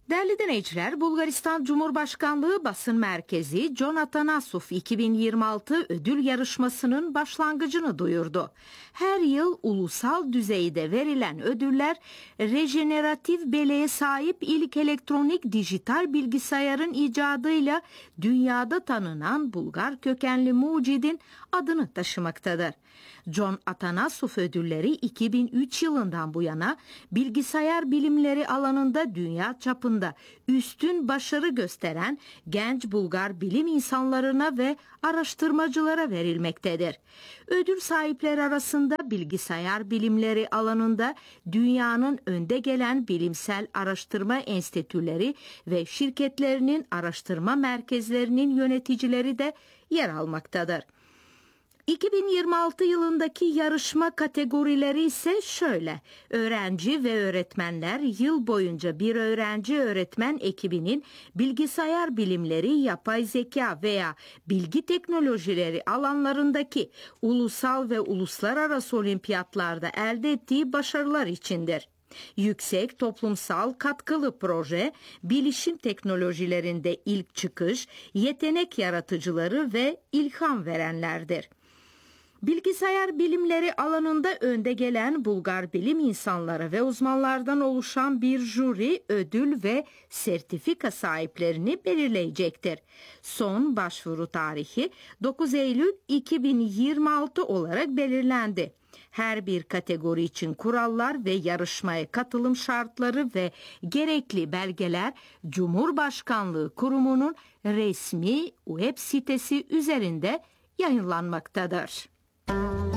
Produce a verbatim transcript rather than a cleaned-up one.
Değerli dinleyiciler, Bulgaristan Cumhurbaşkanlığı Basın Merkezi John Atanasov iki bin yirmi altı ödül yarışmasının başlangıcını duyurdu. Her yıl ulusal düzeyde verilen ödüller, rejeneratif belleğe sahip ilk elektronik dijital bilgisayarın icadıyla dünyada tanınan Bulgar kökenli mucidin adını taşımaktadır. John Atanasov ödülleri iki bin üç yılından bu yana bilgisayar bilimleri alanında dünya çapında üstün başarı gösteren genç Bulgar bilim insanlarına ve araştırmacılara verilmektedir. Ödül sahipleri arasında bilgisayar bilimleri alanında dünyanın önde gelen bilimsel araştırma enstitüleri ve şirketlerinin araştırma merkezlerinin yöneticileri de yer almaktadır. iki bin yirmi altı yılındaki yarışma kategorileri ise şöyle: öğrenci ve öğretmenler yıl boyunca bir öğrenci öğretmen ekibinin bilgisayar bilimleri, yapay zeka veya bilgi teknolojileri alanlarındaki ulusal ve uluslararası olimpiyatlarda elde ettiği başarılar içindir. Yüksek toplumsal katkılı proje, bilişim teknolojilerinde ilk çıkış, yetenek yaratıcıları ve ilham verenlerdir. Bilgisayar bilimleri alanında önde gelen Bulgar bilim insanları ve uzmanlardan oluşan bir jüri ödül ve sertifika sahiplerini belirleyecektir. Son başvuru tarihi dokuz Eylül iki bin yirmi altı olarak belirlendi. Her bir kategori için kurallar ve yarışmaya katılım şartları ve gerekli belgeler Cumhurbaşkanlığı Kurumu'nun resmi web sitesi üzerinde yayınlanmaktadır.